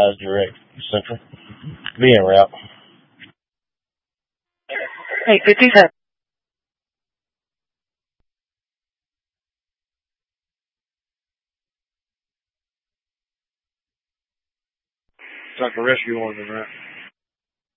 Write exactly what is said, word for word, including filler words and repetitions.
guys direct Central. Be en route. Hey, fifty-seven. It's like a rescue order, right?